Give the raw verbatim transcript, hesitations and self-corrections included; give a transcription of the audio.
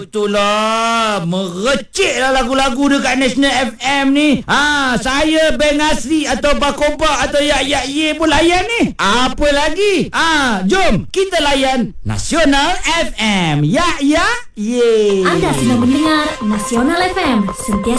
Itulah, mereciklah lagu-lagu dekat National F M ni. Ha, saya Beng Asri atau Bakoba atau Yak Yak Ye pun layan ni. Apa lagi? Ha, jom kita layan Nasional F M. Yak Yak Ye. Anda sedang mendengar Nasional F M, sentiasa